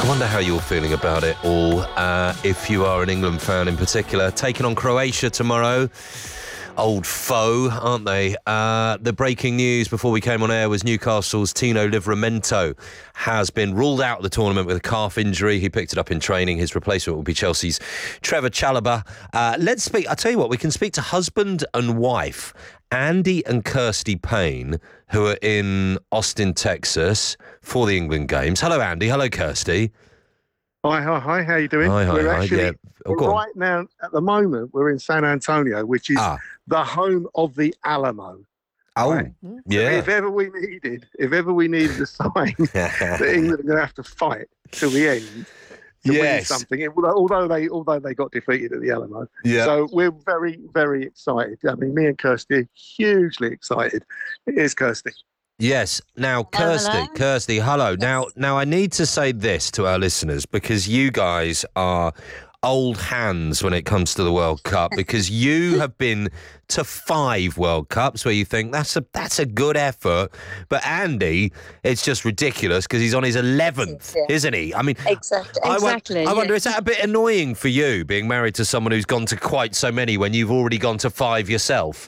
I wonder how you're feeling about it all. If you are an England fan in particular, taking on Croatia tomorrow. Old foe, aren't they? The breaking news before we came on air was Newcastle's Tino Livramento has been ruled out of the tournament with a calf injury. He picked it up in training. His replacement will be Chelsea's Trevor Chalobah. Let's speak. I'll tell you what, we can speak to husband and wife, Andy and Kirsty Payne, who are in Austin, Texas for the England games. Hello, Andy. Hello, Kirsty. Hi, how you doing? Hi, we're hi, actually, yeah. right now, at the moment, we're in San Antonio, which is the home of the Alamo. Oh, right? yeah. So if ever we needed a sign that England are going to have to fight till the end to win something, although they got defeated at the Alamo. Yeah. So we're very, very excited. I mean, me and Kirsty are hugely excited. Here's Kirsty. Yes. Now, Kirsty, hello. Yes. Now, I need to say this to our listeners because you guys are old hands when it comes to the World Cup because you have been to 5 World Cups where you think that's a good effort. But Andy, it's just ridiculous because he's on his 11th, isn't he? I mean, exactly. I wonder, is that a bit annoying for you being married to someone who's gone to quite so many when you've already gone to 5 yourself?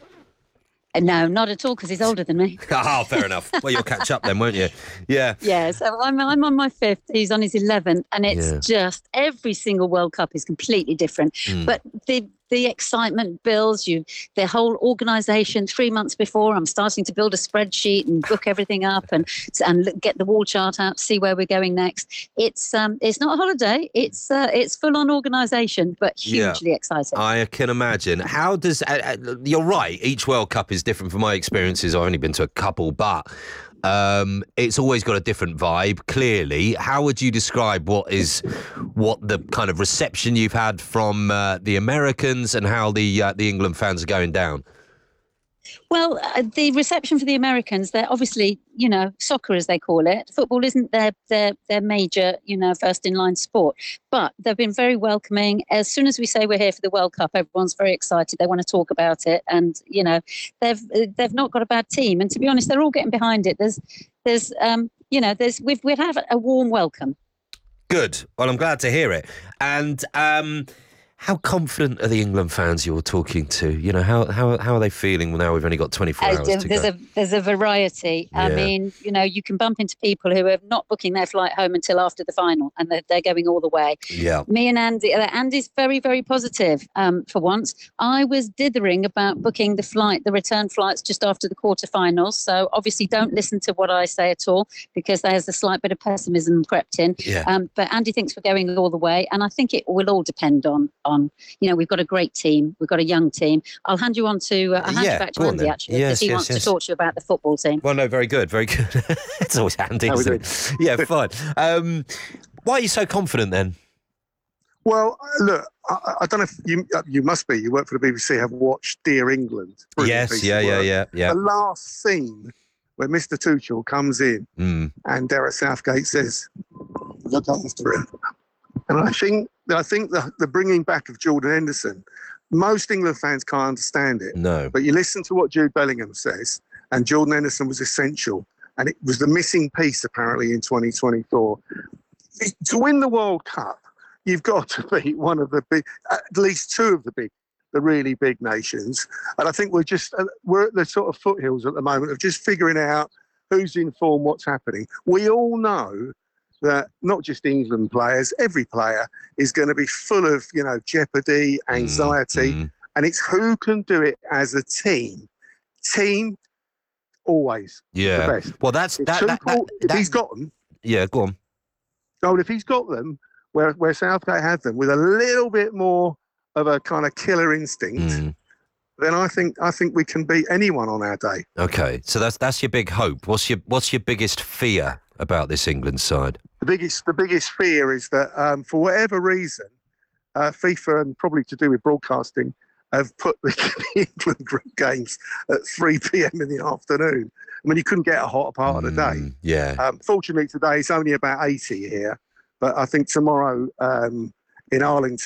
No, not at all, because he's older than me. Fair enough. Well, you'll catch up then, won't you? Yeah. Yeah, so I'm on my 5th, he's on his 11th, and it's just every single World Cup is completely different. But the excitement builds. The whole organisation 3 months before, I'm starting to build a spreadsheet and book everything up and get the wall chart out, see where we're going next. It's not a holiday. It's full on organisation, but hugely exciting. I can imagine. How does you're right. Each World Cup is different. From my experiences, I've only been to a couple, but it's always got a different vibe. Clearly, how would you describe what the kind of reception you've had from the Americans and how the England fans are going down? Well, the reception for the Americans, they're obviously, soccer as they call it. Football isn't their major, first in line sport, but they've been very welcoming. As soon as we say we're here for the World Cup, everyone's very excited. They want to talk about it, and they've not got a bad team. And to be honest, they're all getting behind it. We've had a warm welcome. Good. Well, I'm glad to hear it. And how confident are the England fans you're talking to? How are they feeling now we've only got 24 hours to go? There's a variety. Yeah. I mean, you can bump into people who are not booking their flight home until after the final, and they're going all the way. Yeah. Me and Andy's very, very positive for once. I was dithering about booking the return flights just after the quarterfinals. So obviously don't listen to what I say at all because there's a slight bit of pessimism crept in. Yeah. But Andy thinks we're going all the way, and I think it will all depend on we've got a great team. We've got a young team. I'll hand you back to Andy, actually, because he wants to talk to you about the football team. Well, no, very good, very good. It's always Andy, isn't it? Yeah, fine. Why are you so confident then? Well, look, I don't know if you must be. You work for the BBC, have watched Dear England. Yes, yeah. The last scene where Mr. Tuchel comes in and Gareth Southgate says, "Look after him." And I think the bringing back of Jordan Henderson, most England fans can't understand it. No. But you listen to what Jude Bellingham says, and Jordan Henderson was essential. And it was the missing piece, apparently, in 2024. To win the World Cup, you've got to beat one of the big, at least two of the really big nations. And I think we're at the sort of foothills at the moment of just figuring out who's in form, what's happening. We all know that not just England players, every player is going to be full of, jeopardy, anxiety, and it's who can do it as a team. Team, always. Yeah. The best. Well, if he's got them. Yeah, go on. So if he's got them, where Southgate had them, with a little bit more of a kind of killer instinct, then I think we can beat anyone on our day. Okay, so that's your big hope. What's your biggest fear about this England side? The biggest fear is that for whatever reason, FIFA, and probably to do with broadcasting, have put the England group games at 3 p.m. in the afternoon. I mean, you couldn't get a hotter part of the day. Yeah. Fortunately, today it's only about 80 here, but I think tomorrow in Arlington